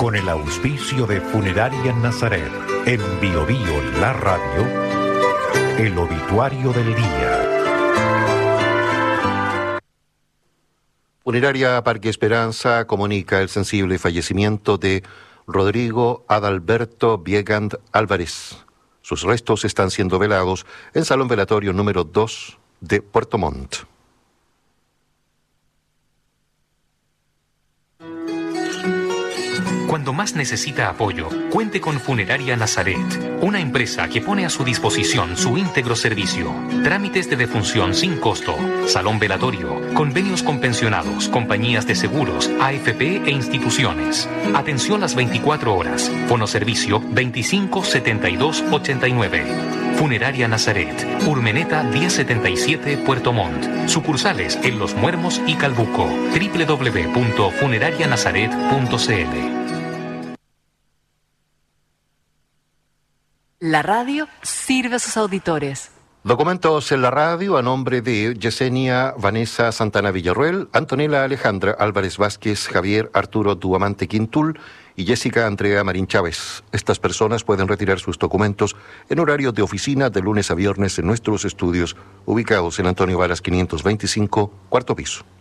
con el auspicio de Funeraria Nazaret, en Bio Bio, la radio, el obituario del día. Funeraria Parque Esperanza comunica el sensible fallecimiento de Rodrigo Adalberto Viegand Álvarez. Sus restos están siendo velados en Salón Velatorio número 2 de Puerto Montt. Cuando más necesita apoyo, cuente con Funeraria Nazaret, una empresa que pone a su disposición su íntegro servicio. Trámites de defunción sin costo, salón velatorio, convenios con pensionados, compañías de seguros, AFP e instituciones. Atención las 24 horas. Fonoservicio 25 72 89. Funeraria Nazaret, Urmeneta 1077, Puerto Montt. Sucursales en Los Muermos y Calbuco. www.funerarianazaret.cl. La radio sirve a sus auditores. Documentos en la radio a nombre de Yesenia Vanessa Santana Villarroel, Antonella Alejandra Álvarez Vázquez, Javier Arturo Duamante Quintul y Jessica Andrea Marín Chávez. Estas personas pueden retirar sus documentos en horario de oficina de lunes a viernes en nuestros estudios, ubicados en Antonio Varas 525, cuarto piso.